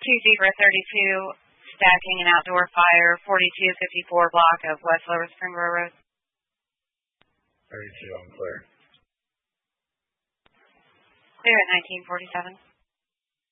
Zebra 32, stacking an outdoor fire, 4254 block of West Lower Spring Railroad. 32, I'm clear. Clear at 1947.